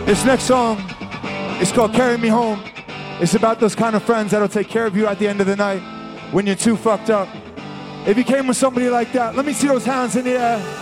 This next song is called Carry Me Home. It's about those kind of friends that'll take care of you at the end of the night when you're too fucked up. If you came with somebody like that, let me see those hands in the air.